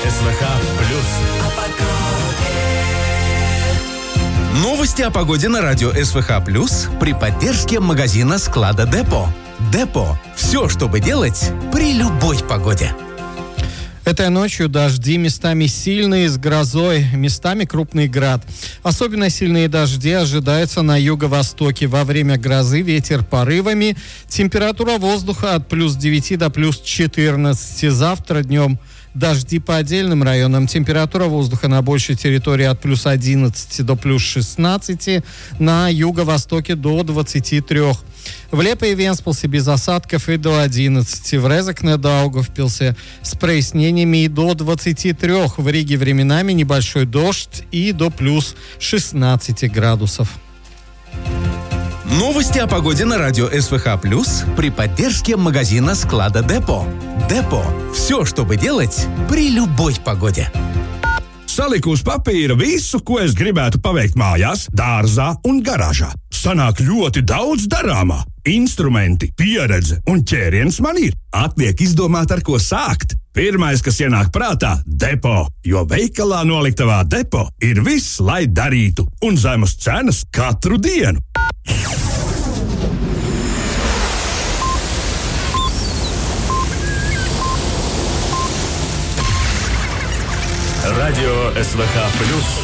СВХ плюс. Новости о погоде на радио СВХ плюс при поддержке магазина склада Депо. Депо. Все, чтобы делать при любой погоде. Этой ночью дожди, местами сильные, с грозой, местами крупный град. Особенно сильные дожди ожидаются на юго-востоке. Во время грозы ветер порывами. Температура воздуха от плюс 9 до плюс 14. Завтра днем дожди по отдельным районам. Температура воздуха на большей территории от плюс 11 до плюс 16. На юго-востоке до 23. В Лепе и Венспилсе без осадков и до 11. В Резекне, Даугавпилсе с прояснениями и до 23. В Риге временами небольшой дождь и до плюс 16 градусов. Новости о погоде на радио СВХ плюс при поддержке магазина склада Депо. Депо. Все, чтобы делать при любой погоде. Saliku uz papīra visu, ko es gribētu paveikt mājās, dārzā un garāžā. Sanāk ļoti daudz darāmā. Instrumenti, pieredze un ķēriens man ir. Atliek izdomāt, ar ko sākt. Pirmais, kas ienāk prātā - Depo, jo veikalā noliktavā Depo ir viss, lai darītu, un zemas cenas katru dienu. Радио СВХ плюс.